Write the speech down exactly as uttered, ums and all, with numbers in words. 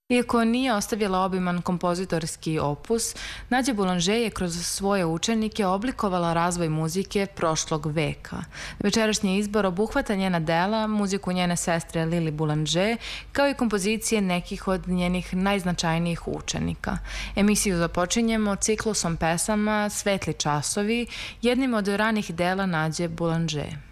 Iako nije ostavila obiman kompozitorski opus, Nađa Boulanger je kroz svoje učenike oblikovala razvoj muzike prošlog veka. Večerašnji izbor obuhvata njena dela, muziku njene sestre Lili Boulanger, kao i kompozicije nekih od njenih najznačajnijih učenika. Emisiju započinjemo ciklusom pesama Svetli časovi, jednim od ranih dela Nađe Boulanger.